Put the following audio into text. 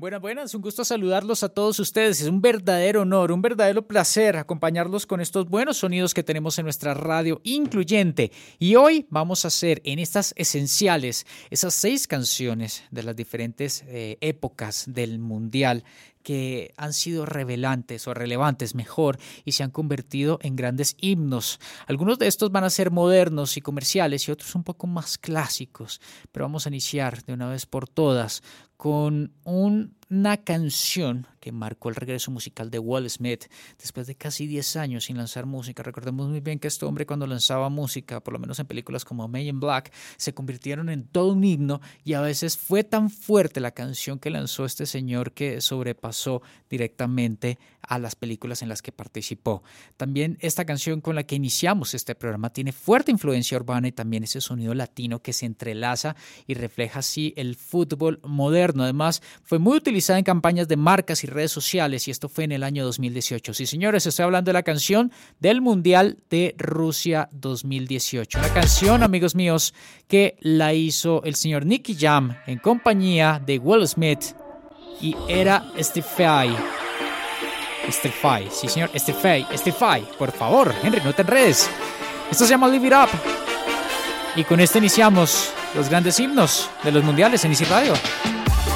Buenas, buenas, un gusto saludarlos a todos ustedes. Es un verdadero honor, un verdadero placer acompañarlos con estos buenos sonidos que tenemos en nuestra radio incluyente. Y hoy vamos a hacer en estas esenciales, esas 6 canciones de las diferentes épocas del Mundial que han sido relevantes o relevantes mejor y se han convertido en grandes himnos. Algunos de estos van a ser modernos y comerciales y otros un poco más clásicos, pero vamos a iniciar de una vez por todas con una canción que marcó el regreso musical de Will Smith después de casi 10 años sin lanzar música. Recordemos muy bien que este hombre, cuando lanzaba música, por lo menos en películas como Men in Black, se convirtieron en todo un himno, y a veces fue tan fuerte la canción que lanzó este señor que sobrepasó directamente a las películas en las que participó. También esta canción con la que iniciamos este programa tiene fuerte influencia urbana y también ese sonido latino que se entrelaza y refleja así el fútbol moderno. Además, fue muy utilizada en campañas de marcas y redes sociales, y esto fue en el año 2018. Sí, señores, estoy hablando de la canción del Mundial de Rusia 2018. Una canción, amigos míos, que la hizo el señor Nicky Jam en compañía de Will Smith, y era Stefy, sí señor, Stefy, por favor, Henry, no te enredes. Esto se llama Live It Up, y con esto iniciamos los grandes himnos de los mundiales en Easy Radio.